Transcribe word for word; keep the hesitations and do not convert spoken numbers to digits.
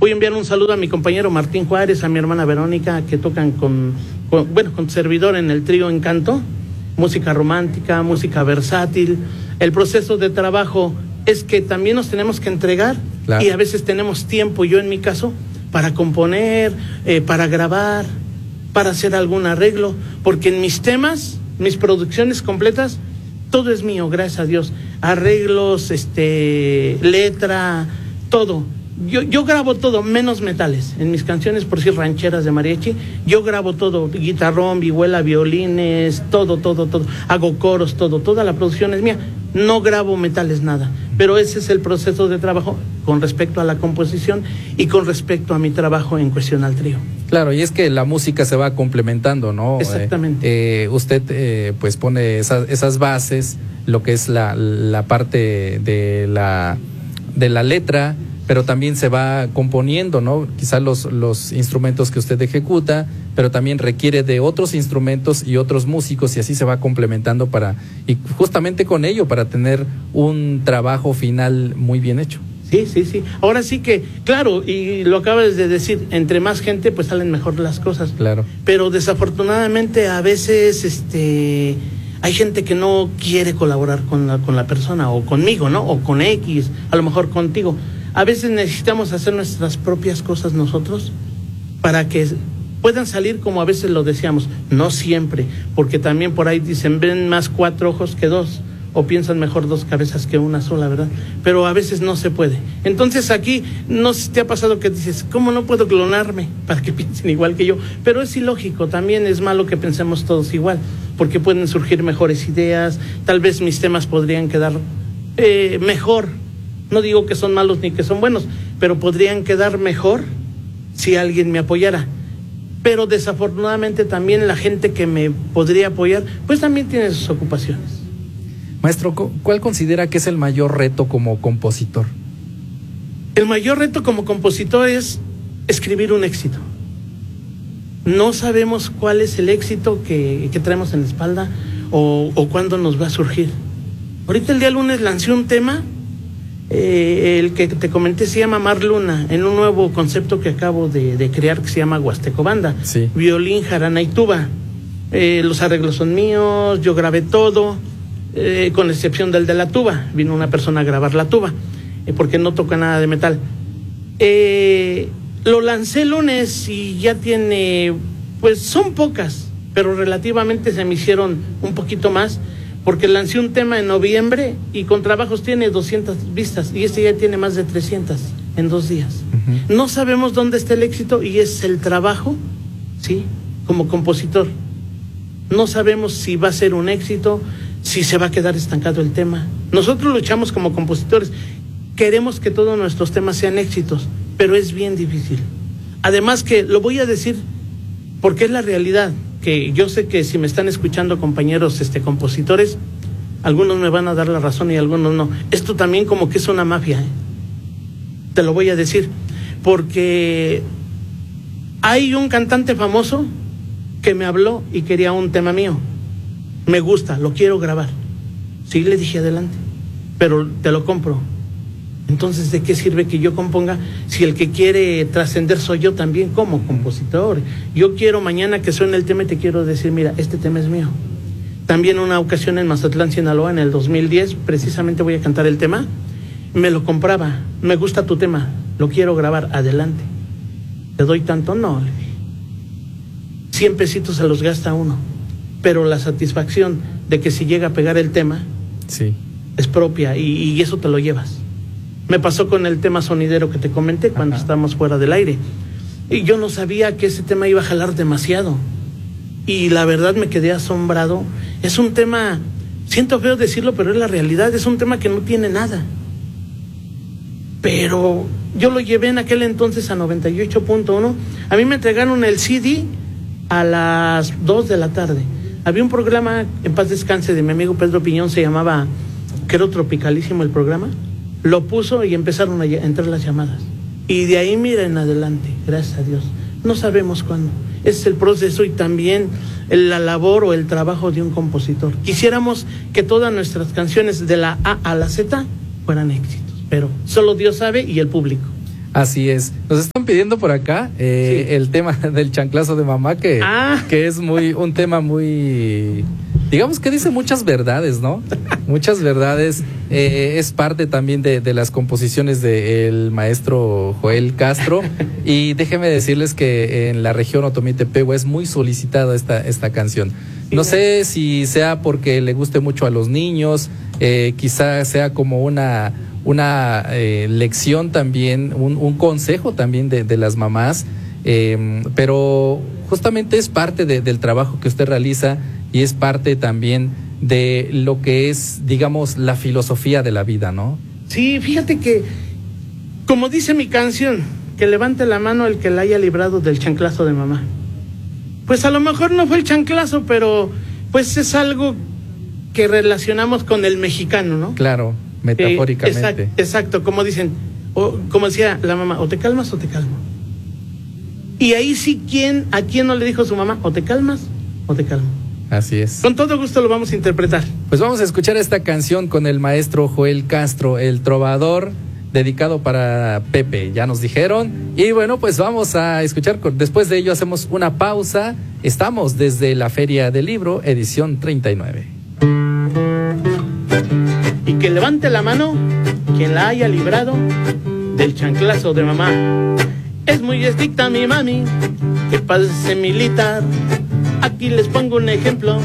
Voy a enviar un saludo a mi compañero Martín Juárez, a mi hermana Verónica, que tocan con, con bueno, con servidor en el trío Encanto, música romántica, música versátil. El proceso de trabajo es que también nos tenemos que entregar, claro. Y a veces tenemos tiempo, yo en mi caso, para componer, eh, para grabar, para hacer algún arreglo, porque en mis temas, mis producciones completas, todo es mío, gracias a Dios. Arreglos, este, letra, todo. Yo, yo grabo todo, menos metales. En mis canciones, por decir rancheras de mariachi, yo grabo todo, guitarrón, vihuela, violines, todo, todo, todo. Hago coros, todo, toda la producción es mía. No grabo metales, nada. Pero ese es el proceso de trabajo con respecto a la composición y con respecto a mi trabajo en cuestión al trío. Claro, y es que la música se va complementando, ¿no? Exactamente. Eh, eh, usted eh, pues pone esas, esas bases, lo que es la, la parte de la, de la letra, pero también se va componiendo, ¿no? Quizás los, los instrumentos que usted ejecuta, pero también requiere de otros instrumentos y otros músicos, y así se va complementando para, y justamente con ello, para tener un trabajo final muy bien hecho. Sí, sí, sí. Ahora sí que, claro, y lo acabas de decir, entre más gente, pues salen mejor las cosas. Claro. Pero desafortunadamente a veces, este, hay gente que no quiere colaborar con la, con la persona, o conmigo, ¿no? O con X, a lo mejor contigo. A veces necesitamos hacer nuestras propias cosas nosotros para que puedan salir como a veces lo decíamos, no siempre, porque también por ahí dicen, ven más cuatro ojos que dos, o piensan mejor dos cabezas que una sola, ¿verdad? Pero a veces no se puede. Entonces aquí, no sé si te ha pasado que dices, ¿cómo no puedo clonarme para que piensen igual que yo? Pero es ilógico, también es malo que pensemos todos igual, porque pueden surgir mejores ideas, tal vez mis temas podrían quedar eh, mejor. No digo que son malos ni que son buenos, pero podrían quedar mejor si alguien me apoyara. Pero desafortunadamente también la gente que me podría apoyar, pues también tiene sus ocupaciones. Maestro, ¿cuál considera que es el mayor reto como compositor? El mayor reto como compositor es escribir un éxito. No sabemos cuál es el éxito que, que traemos en la espalda o, o cuándo nos va a surgir. Ahorita el día lunes lancé un tema. Eh, el que te comenté se llama Mar Luna, en un nuevo concepto que acabo de, de crear que se llama Huasteco Banda. Sí. Violín, jarana y tuba. Eh, los arreglos son míos, yo grabé todo, eh, con excepción del de la tuba. Vino una persona a grabar la tuba, eh, porque no toca nada de metal. Eh, lo lancé el lunes y ya tiene, pues son pocas, pero relativamente se me hicieron un poquito más. Porque lancé un tema en noviembre y con trabajos tiene doscientas vistas y este ya tiene más de trescientas en dos días. Uh-huh. No sabemos dónde está el éxito y es el trabajo, ¿sí? Como compositor. No sabemos si va a ser un éxito, si se va a quedar estancado el tema. Nosotros luchamos como compositores. Queremos que todos nuestros temas sean éxitos, pero es bien difícil. Además que lo voy a decir porque es la realidad. Que yo sé que si me están escuchando compañeros este, compositores, algunos me van a dar la razón y algunos no. Esto también como que es una mafia, ¿eh? Te lo voy a decir, porque hay un cantante famoso que me habló y quería un tema mío. Me gusta, lo quiero grabar. Sí, le dije adelante, pero te lo compro. Entonces, ¿de qué sirve que yo componga si el que quiere trascender soy yo también como compositor? Yo quiero mañana que suene el tema y te quiero decir, mira, este tema es mío. También una ocasión en Mazatlán, Sinaloa, en el dos mil diez, precisamente voy a cantar el tema, me lo compraba, me gusta tu tema, lo quiero grabar, adelante. ¿Te doy tanto? No, le dije. Cien pesitos se los gasta uno, pero la satisfacción de que si llega a pegar el tema, sí, es propia y, y eso te lo llevas. Me pasó con el tema sonidero que te comenté cuando Ajá. estábamos fuera del aire. Y yo no sabía que ese tema iba a jalar demasiado. Y la verdad me quedé asombrado. Es un tema, siento feo decirlo, pero es la realidad. Es un tema que no tiene nada. Pero yo lo llevé en aquel entonces a noventa y ocho punto uno. A mí me entregaron el C D a las dos de la tarde. Había un programa, en paz descanse, de mi amigo Pedro Piñón, se llamaba, creo, Tropicalísimo el programa. Lo puso y empezaron a entrar las llamadas. Y de ahí, mira, en adelante, gracias a Dios. No sabemos cuándo. Ese es el proceso y también la labor o el trabajo de un compositor. Quisiéramos que todas nuestras canciones de la A a la Z fueran éxitos, pero solo Dios sabe y el público. Así es. Nos están pidiendo por acá eh, sí. el tema del chanclazo de mamá, que, ah. que es muy un tema muy, digamos que dice muchas verdades, ¿no? Muchas verdades. Eh, es parte también de, de las composiciones del maestro Joel Castro. Y déjenme decirles que en la región Otomí-Tepehua es muy solicitada esta, esta canción. No sé si sea porque le guste mucho a los niños, eh, quizá sea como una... una eh, lección también, un, un consejo también de, de las mamás, eh, pero justamente es parte de, del trabajo que usted realiza y es parte también de lo que es, digamos, la filosofía de la vida, ¿no? Sí, fíjate que, como dice mi canción, que levante la mano el que la haya librado del chanclazo de mamá. Pues a lo mejor no fue el chanclazo, pero pues es algo que relacionamos con el mexicano, ¿no? Claro. Metafóricamente. Eh, exacto, exacto, como dicen, o como decía la mamá, o te calmas o te calmo. Y ahí sí, ¿quién, ¿a quién no le dijo su mamá? O te calmas o te calmo. Así es. Con todo gusto lo vamos a interpretar. Pues vamos a escuchar esta canción con el maestro Joel Castro, el trovador, dedicado para Pepe, ya nos dijeron. Y bueno, pues vamos a escuchar, después de ello hacemos una pausa. Estamos desde la Feria del Libro, edición treinta y nueve. Y que levante la mano quien la haya librado del chanclazo de mamá. Es muy estricta mi mami, que parece militar. Aquí les pongo un ejemplo.